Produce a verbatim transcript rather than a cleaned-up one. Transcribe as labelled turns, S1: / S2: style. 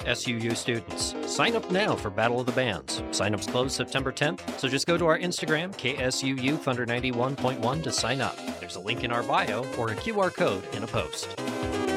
S1: S U U students. Sign up now for Battle of the Bands. Sign-ups close September tenth, so just go to our Instagram, K S U U Thunder ninety-one point one, to sign up. There's a link in our bio or a Q R code in a post.